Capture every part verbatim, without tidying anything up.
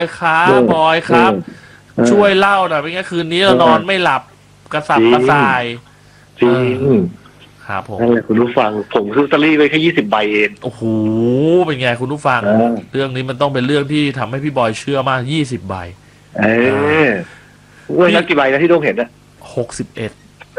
ครับบอยครับช่วยเล่าหน่อยเป็นไงคืนนี้เรานอนไม่หลับกระสับกระส่ายจริงครับผมนั่นแหละคุณผู้ฟังผมซื้อลอตเตอรี่ไว้แค่ยี่สิบใบเองโอ้โหเป็นไงคุณผู้ฟังเรื่องนี้มันต้องเป็นเรื่องที่ทำให้พี่บอยเชื่อมากยี่สิบใบเออว่านักกี่ใบนะที่โดมเห็นอะหกสิบเอ็ด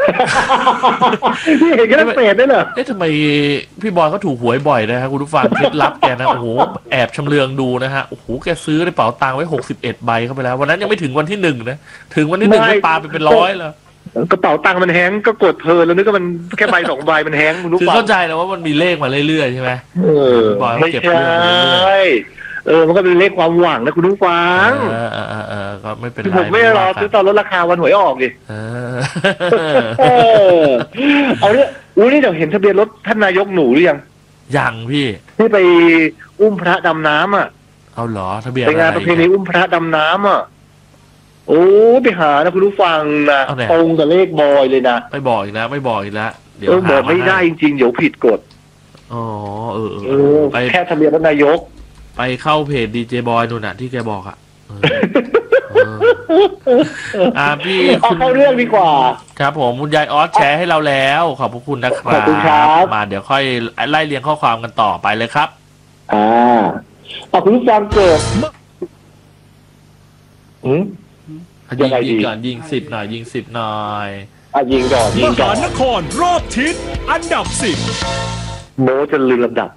พี่เห็นแค่เศษได้เหรอเอ๊ะทำไมพี่บอยเขาถูกหวยบ่อยนะฮะคุณผู้ฟังเคล็ดลับแกนะโอ้โหแอบชำเลืองดูนะฮะโอ้โหแกซื้อในเป๋าตังค์ไว้หกสิบเอ็ดใบเข้าไปแล้ววันนั้นยังไม่ถึงวันที่หนึ่งนะถึงวันที่หนึ่งไม่ปาไปเป็นร้อยแล้วกระเป๋าตังค์มันแฮงก็กดเพลินแล้วนึกว่ามันแค่ใบสองใบมันแฮงคุณผู้ฟังคือเข้าใจแล้วว่ามันมีเลขมาเรื่อยๆใช่ไหมเออไม่ใช่เออมันก็เป็นเลขความหวังนะคุณผู้ฟังเออเออเออก็ไม่เป็นไรผมไม่รอซื้อตอนลดราคาวันหวยออกดิเออเอาเนี่ยอุ้ยนี่เดี๋ยวเห็นทะเบียนรถท่านนายกหนูหรือยังยังพี่ที่ไปอุ้มพระดำน้ำอ่ะเอาเหรอทะเบียนไปงานประเพณีอุ้มพระดำน้ำอ่ะโอ้ไปหานะคุณผู้ฟังนะตรงกับเลขบอยเลยนะไม่บอกอีกแล้วไม่บอกอีกแล้วเดี๋ยวบอกไม่ได้จริงๆเดี๋ยวผิดกฎอ๋อเออเออแค่ทะเบียนรถนายกไปเข้าเพจดีเจบอยนู่นน่ะที่แกบอกอ่ะอ่าพี่เอาเข้าเรื่องดีกว่าครับผมคุณยายออสแชร์ให้เราแล้วขอบพระคุณนะครับขอบคุณครับมาเดี๋ยวค่อยไล่เรียงข้อความกันต่อไปเลยครับอ่าเอาคุณผู้ฟังเกิดอืมยิงยิงก่อนยิงสิบหน่อยยิงสิบหน่อยอ่ะยิงก่อนยิงก่อนมหานครรอบทิศอันดับสิบโมจะลืมลำดับ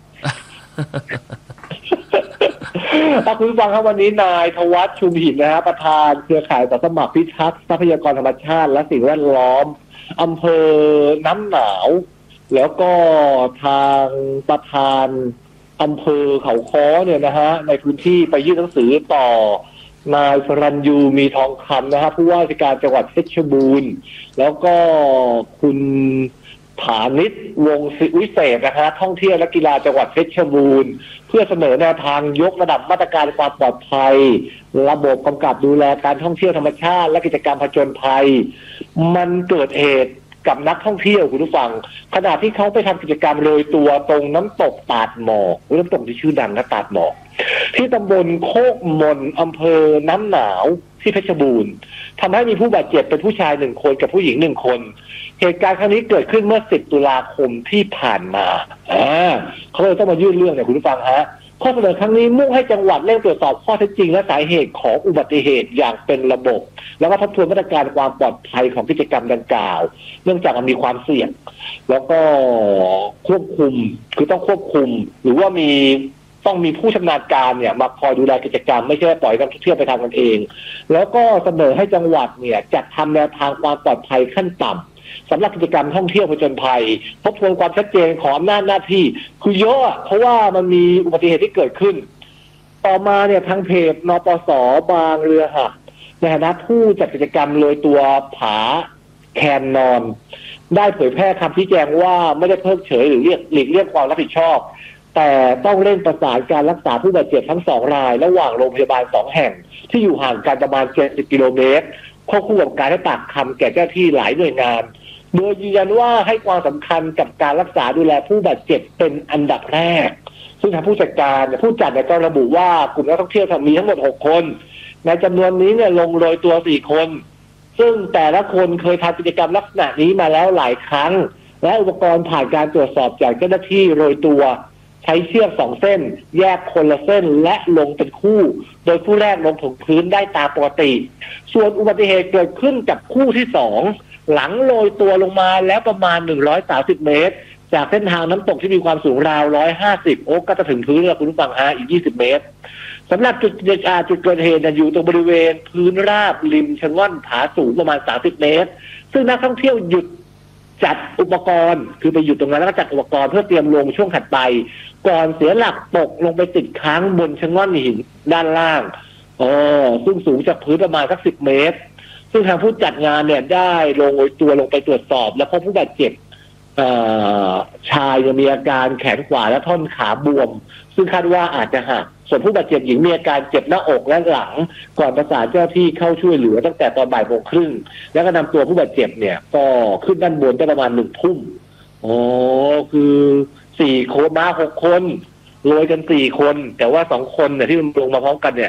ถ้าคุณฟังครับวันนี้นายธวัชชุมหินนะฮะประธานเครือข่ายสมัครพิทักษ์ทรัพยากรธรรมชาติและสิ่งแวดล้อมอำเภอน้ำหนาวแล้วก็ทางประธานอำเภอเขาค้อเนี่ยนะฮะในพื้นที่ไปยื่นหนังสือต่อนายสรัญยูมีทองคำนะฮะผู้ว่าราชการจังหวัดเพชรบูรณ์แล้วก็คุณฐานิชวงศ์วิเศษนะฮะท่องเที่ยวและกีฬาจังหวัดเพชรบูรณ์เพื่อเสนอแนวทางยกระดับมาตรการความปลอดภัยระบบกำกับดูแลการท่องเที่ยวธรรมชาติและกิจกรรมผจญภัยมันเกิดเหตุกับนักท่องเที่ยวคุณผู้ฟังขณะที่เขาไปทำกิจกรรมโรยตัวตรงน้ำตกตาดหมอกน้ำตกที่ชื่อดังนะตาดหมอกที่ตำบลโคกมนอำเภอน้ำหนาวที่เพชรบูรณ์ทำให้มีผู้บาดเจ็บเป็นผู้ชายหนึ่งคนกับผู้หญิงหนึ่งคนเหตุการณ์ครั้งนี้เกิดขึ้นเมื่อสิบตุลาคมที่ผ่านมาอ่าเขาเลยต้องมายื่นเรื่องเนี่ยคุณผู้ฟังฮะข้อเสนอครั้งนี้มุ่งให้จังหวัดเร่งตรวจสอบข้อเท็จจริงและสาเหตุของอุบัติเหตุอย่างเป็นระบบแล้วก็ทบทวนมาตรการความปลอดภัยของกิจกรรมดังกล่าวเนื่องจากมันมีความเสี่ยงแล้วก็ควบคุมคือต้องควบคุมหรือว่ามีต้องมีผู้ชำนาญการเนี่ยมาคอยดูแลกิจกรรมไม่ใช่ปล่อยนักท่องเที่ยวไปทำกันเองแล้วก็เสนอให้จังหวัดเนี่ยจัดทำแนวทางความปลอดภัยขั้นต่ำสำหรับกิจกรรมท่องเที่ยวผจญภัยทบทวนความชัดเจนของอำนาจหน้าที่คือเยอะเพราะว่ามันมีอุบัติเหตุที่เกิดขึ้นต่อมาเนี่ยทางเพจนปส.บางเรือหักในฐานะผู้จัดกิจกรรมโรยตัวผาแคนนอนได้เผยแพร่คำชี้แจงว่าไม่ได้เพิกเฉยหรือเรียกหลีกเลี่ยงความรับผิดชอบแต่ต้องเร่งประสานการรักษาผู้บาดเจ็บทั้งสองรายระหว่างโรงพยาบาลสองแห่งที่อยู่ห่างกันประมาณเจ็ดสิบกิโลเมตรควบคู่กับการให้ปากคำแก่เจ้าที่หลายหน่วยงานโดยยืนยันว่าให้ความสำคัญกับการรักษาดูแลผู้บาดเจ็บเป็นอันดับแรกซึ่งทางผู้จัดการผู้จัดเนี่ยก็ระบุว่ากลุ่มนักท่องเที่ยวมีทั้งหมดหกคนในจำนวนนี้เนี่ยลงโรยตัวสี่คนซึ่งแต่ละคนเคยทำกิจกรรมลักษณะนี้มาแล้วหลายครั้งและอุปกรณ์ผ่านการตรวจสอบจากเจ้าหน้าที่โรยตัวใช้เชือกสองเส้นแยกคนละเส้นและลงเป็นคู่โดยผู้แรกลงถึงพื้นได้ตามปกติส่วนอุบัติเหตุเกิดขึ้นกับคู่ที่สองหลังโรยตัวลงมาแล้วประมาณหนึ่งร้อยสามสิบเมตรจากเส้นทางน้ำตกที่มีความสูงราวหนึ่งร้อยห้าสิบโอ้ก็จะถึงพื้นแล้วคุณผู้ฟังฮะอีกยี่สิบเมตรสำหรับจุดจุดเกิดเหตุอยู่ตรงบริเวณพื้นราบริมชะง่อนผาสูงประมาณสามสิบเมตรซึ่งนักท่องเที่ยวหยุดจัดอุปกรณ์คือไปหยุดตรงนั้นแล้วก็จัดอุปกรณ์เพื่อเตรียมลงช่วงถัดไปก่อนเสียหลักตกลงไปติดค้างบนชะง่อนหินด้านล่างอ๋อซึ่งสูงจากพื้นประมาณสักสิบเมตรซึ่งทางผู้จัดงานเนี่ยได้ลงตัวลงไปตรวจสอบและพบผู้บาดเจ็บชายมีอาการแขนขวาและท่อนขาบวมซึ่งคาดว่าอาจจะหักส่วนผู้บาดเจ็บหญิงมีอาการเจ็บหน้าอกและหลังก่อนประสานเจ้าหน้าที่เข้าช่วยเหลือตั้งแต่ตอนบ่ายโมงครึ่งแล้วก็นำตัวผู้บาดเจ็บเนี่ยก็ขึ้นด้านบนได้ประมาณหนึ่งทุ่มอ๋อคือสี่คนมาหกคนโรยกันสี่คนแต่ว่าสองคนเนี่ยที่มันลงมาพร้อมกันเนี่ย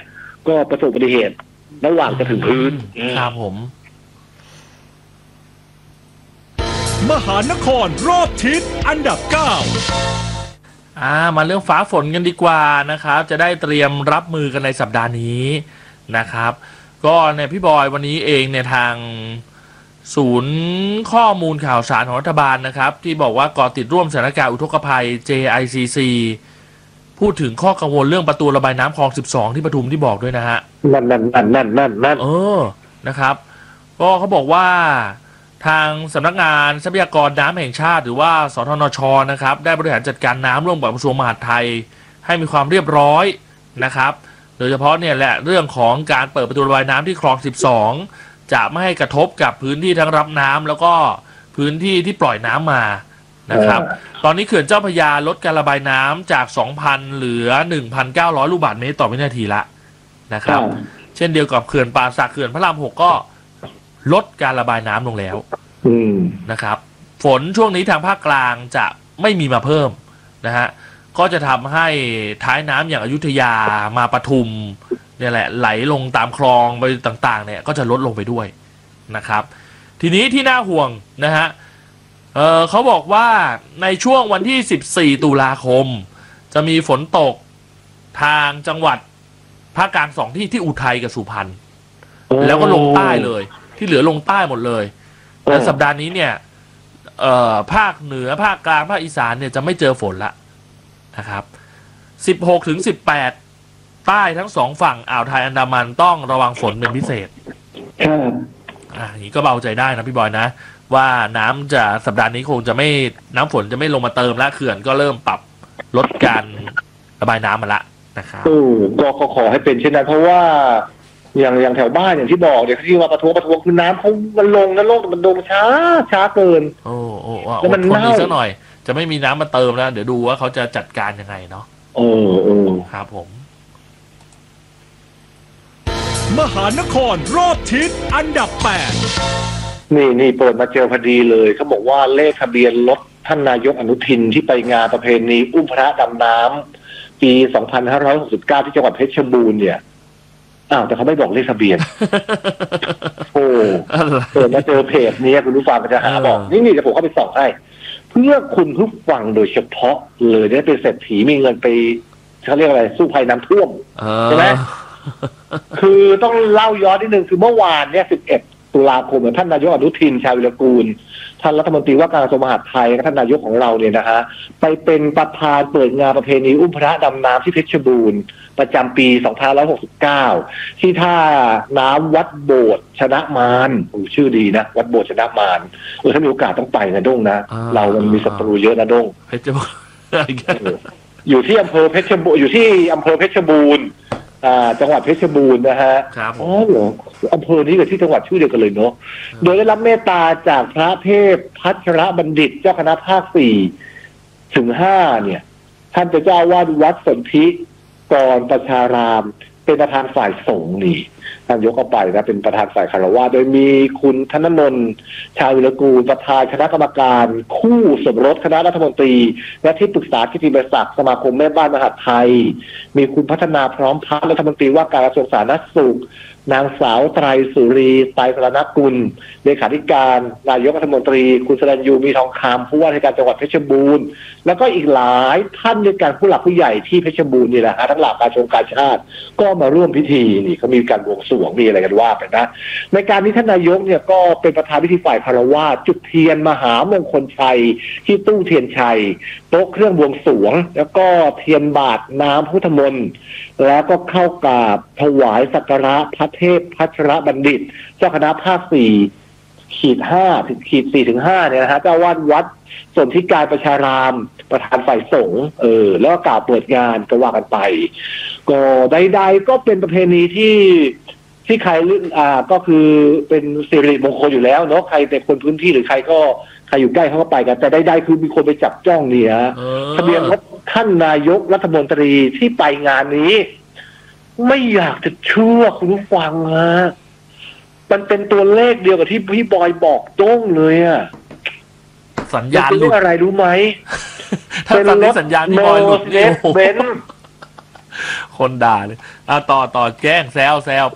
ก็ประสบอุบัติเหตุระหว่างจะถึงพื้นครับผมมหานครรอบทิศอันดับเก้าอ่ามาเรื่องฟ้าฝนกันดีกว่านะครับจะได้เตรียมรับมือกันในสัปดาห์นี้นะครับก็เนี่ยพี่บอยวันนี้เองเนี่ยทางศูนย์ข้อมูลข่าวสารของรัฐบาลนะครับที่บอกว่าก่อติดร่วมสถานการณ์อุทกภัย เจ ไอ ซี ซี พูดถึงข้อกังวลเรื่องประตูระบายน้ำคลองสิบสองที่ปทุมที่บอกด้วยนะฮะนั่นนั่นนั่นนั่นนั่นนั่นเออนะครับก็เขาบอกว่าทางสำนักงานทรัพยากรน้ำแห่งชาติหรือว่าสทนช.นะครับได้บริหารจัดการน้ำร่วมกับกระทรวงมหาดไทยให้มีความเรียบร้อยนะครับโดยเฉพาะเนี่ยแหละเรื่องของการเปิดประตูระบายน้ำที่คลองสิบสองจะไม่ให้กระทบกับพื้นที่ทั้งรับน้ำแล้วก็พื้นที่ที่ปล่อยน้ำมานะครับตอนนี้เขื่อนเจ้าพระยาลดการระบายน้ำจาก สองพัน เหลือ หนึ่งพันเก้าร้อย ลูกบาศก์เมตรต่อวินาทีละนะครับเช่นเดียวกับเขื่อนป่าสักเขื่อนพระรามหกก็ลดการระบายน้ำลงแล้วนะครับฝนช่วงนี้ทางภาคกลางจะไม่มีมาเพิ่มนะฮะก็จะทำให้ท้ายน้ำอย่างอยุธยามาปทุมเนี่ยแหละไหลลงตามคลองไปต่างๆเนี่ยก็จะลดลงไปด้วยนะครับทีนี้ที่น่าห่วงนะฮะเออเขาบอกว่าในช่วงวันที่สิบสี่ตุลาคมจะมีฝนตกทางจังหวัดภาคกลางสองที่ที่อุทัยกับสุพรรณแล้วก็ลงใต้เลยที่เหลือลงใต้หมดเลยและสัปดาห์นี้เนี่ยเอ่อภาคเหนือภาคกลางภาคอีสานเนี่ยจะไม่เจอฝนละนะครับสิบหกถึงสิบแปดใต้ทั้งสองฝั่งอ่าวไทยอันดามันต้องระวังฝนเป็นพิเศษอ่าอย่างนี้ก็เบาใจได้นะพี่บอยนะว่าน้ำจะสัปดาห์นี้คงจะไม่น้ำฝนจะไม่ลงมาเติมแล้วเขื่อนก็เริ่มปรับลดการระบายน้ำมาละนะครับโอ้ก็ขอให้เป็นเช่นนั้นเพราะว่าอย่างอย่างแถวบ้านอย่างที่บอกเดี๋ยวที่ว่าประท้วงประท้วงคือน้ำเขามันลงนะโลกมันลงช้าช้าเกินโอ้โอ้แล้วมันน่าสักหน่อยจะไม่มีน้ำมาเติมแล้วเดี๋ยวดูว่าเขาจะจัดการยังไงเนาะโอ้โอ้ครับผมมหานครรอบทิศอันดับแปดนี่นี่เปิดมาเจอพอดีเลยเขาบอกว่าเลขทะเบียนรถท่านนายกอนุทินที่ไปงานประเพณีอุ้มพระดำน้ำปีสองพันห้าร้อยหกสิบเก้าที่จังหวัดเพชรบูรณ์เนี่ยอ้าวแต่เขาไม่บอกเลขทะเบียนโอ้เปิดมาเจอเพจนี้คุณผู้ฟังก็จะหาบอกนี่นี่จะผมเข้าไปส่องให้เพื่อคุณผู้ฟังโดยเฉพาะเลยได้เป็นเศรษฐีมีเงินไปเขาเรียกอะไรสู้ภัยน้ำท่วมใช่ไหมคือต้องเล่าย้อนนิดนึงคือเมื่อวานเนี่ยสิบเอ็ดตุลาคมท่านนายกอนุทินชาญวิรกูลท่านรัฐมนตรีว่าการกระทรวงมหาดไทยท่านนายกของเราเนี่ยนะฮะไปเป็นประธานเปิดงานประเพณีอุ้มพระดำน้ำที่เพชรบูรณ์ประจำปีสองพันห้าร้อยหกสิบเก้าที่ท่าน้ำวัดโบสถ์ชนะมารชื่อดีนะวัดโบสถ์ชนะมารเออถ้ามีโอกาสต้องไปนะด้งนะเรามันมีศัตรูเยอะนะด้งเพชรบูรณ์อยู่ที่อำเภอเพชรบูรณ์อยู่ที่อำเภอเพชรบูรณ์อ่าจังหวัดเพชรบูรณ์นะฮะอ๋อเหรออำเภอนี้กับที่จังหวัดชื่อเดียวกันเลยเนาะโดยได้รับเมตตาจากพระเทพพัชรบัณฑิตเจ้าคณะภาคสี่ถึงห้าเนี่ยท่านเป็นเจ้าวาดวัดสนธิกรประชารามเป็นประธานฝ่ายสงฆ์นี่ท่านยกเข้าไปนะเป็นประธานฝ่ายคฤหัสถ์โดยมีคุณธนนนท์ชาญวิรกูลประธานคณะกรรมการคู่สมรสคณะรัฐมนตรีและที่ปรึกษากิตติมศักดิ์สมาคมแม่บ้านมหาดไทยมีคุณพัฒนาพร้อมพัฒน์รัฐมนตรีว่าการกระทรวงสาธารณสุขนางสาวไตรสุรีไตรสรณกุลเลขาธิการนายกรัฐมนตรีคุณสรัญยูมีทองคำผู้ว่าราชการจังหวัดเพชรบูรณ์แล้วก็อีกหลายท่านในการผู้หลักผู้ใหญ่ที่เพชรบูรณ์นี่แหละฮะทั้งหลักการชมการชาติก็มาร่วมพิธีนี่เขามีการบวงสรวงมีอะไรกันว่าไปนะในการนี้ท่านนายกเนี่ยก็เป็นประธานพิธีฝ่ายคฤหัสถ์จุดเทียนมหามงคลชัยที่ตู้เทียนชัยโต๊ะเครื่องบวงสรวงแล้วก็เทียนบาทน้ำพุทธมนต์แล้วก็เข้ากราบถวายสักการะพระเทพพัชรบัณฑิตเจ้าคณะภาคสี่ขีดห้าถึงขีดสี่ถึงห้าเนี่ยนะฮะเจ้าวาดวัดสนธิกายประชารามประธานฝ่ายสงฆ์เออแล้วก็กล่าวเปิดงานก็ว่ากันไปก็ใดๆก็เป็นประเพณีที่ที่ใครอ่าก็คือเป็นสิริมงคลอยู่แล้วเนาะใครเป็นคนพื้นที่หรือใครก็ใครอยู่ใกล้เขาก็ไปกันแต่ใดๆคือมีคนไปจับจ้องเนี่ยทะเบียนรถท่านนายกรัฐมนตรีที่ไปงานนี้ไม่อยากจะเชื่อคุณผู้ฟังฮะมันเป็นตัวเลขเดียวกับที่พี่บอยบอกด้งเลยอะสัญญาณหลุดอะไรรู้ไหมถ้าตอนนี้สัญญาณพี่บอยหลุดเนี่ยเบนคคนด่าเลยอ่ะต่อต่อแกล้งแซวแซว